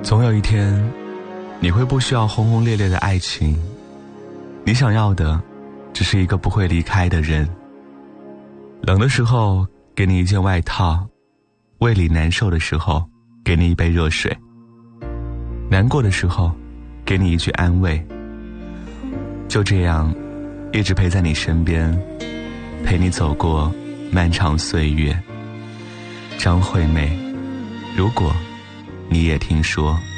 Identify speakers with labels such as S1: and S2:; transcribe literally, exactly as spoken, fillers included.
S1: 总有一天，你会不需要轰轰烈烈的爱情，你想要的只是一个不会离开的人。冷的时候给你一件外套，胃里难受的时候给你一杯热水，难过的时候给你一句安慰，就这样一直陪在你身边，陪你走过漫长岁月。张惠妹，如果你也听说。